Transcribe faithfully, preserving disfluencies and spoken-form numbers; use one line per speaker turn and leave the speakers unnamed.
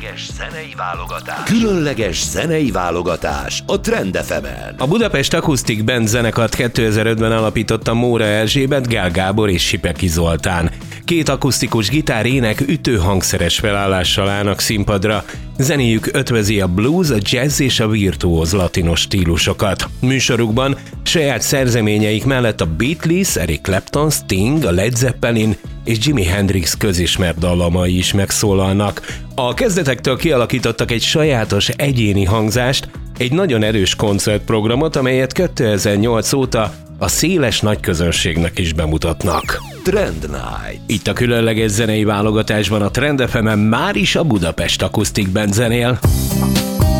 Zenei válogatás. Különleges zenei válogatás a Trend ef emen.
A Budapest Acoustic Band zenekart kétezer-ötben alapította Móra Erzsébet, Gál Gábor és Sipeki Zoltán. Két akusztikus gitár, ének, ütőhangszeres felállással állnak színpadra. Zenéjük ötvözi a blues, a jazz és a virtuóz latinos stílusokat. Műsorukban saját szerzeményeik mellett a Beatles, Eric Clapton, Sting, a Led Zeppelin és Jimi Hendrix közismert dallamai is megszólalnak. A kezdetektől kialakítottak egy sajátos egyéni hangzást, egy nagyon erős koncertprogramot, amelyet kétezer-nyolc óta a széles nagyközönségnek is bemutatnak.
Trend Night.
Itt a különleges zenei válogatásban a Trend ef emen már is a Budapest Acoustic Band zenél.